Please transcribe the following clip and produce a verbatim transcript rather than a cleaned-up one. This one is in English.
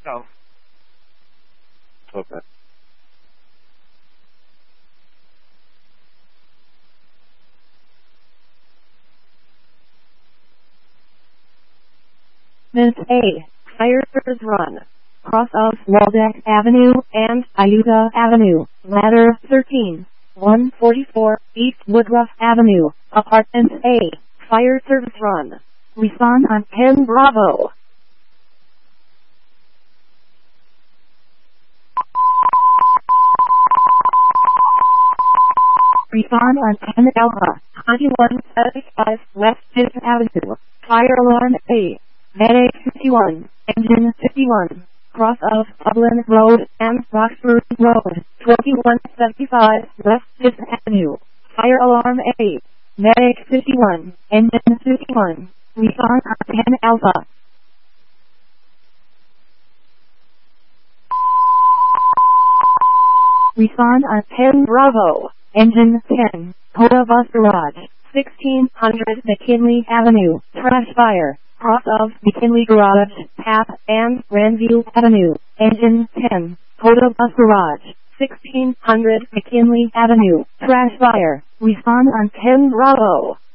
No. Okay. Miss A. Fire Service Run. Cross of Waldeck Avenue and Iuta Avenue. Ladder thirteen. one forty-four East Woodruff Avenue. Apartment A. Fire Service Run. Respond on ten Bravo. Respond on ten Alpha. twenty-one seventy-five West fifth Avenue. Fire alarm A. Medic fifty-one. Engine fifty-one. Cross of Dublin Road and Roxbury Road. twenty-one seventy-five West fifth Avenue. Fire alarm A. Medic fifty-one. Engine fifty-one. Respond on ten Alpha. Respond on ten Bravo. Engine ten. Coda Bus Garage. sixteen hundred McKinley Avenue. Trash fire. Cross of McKinley Garage, Path, and Grandview Avenue. Engine ten. Coda Bus Garage. sixteen hundred McKinley Avenue. Trash fire. Respond on ten Bravo.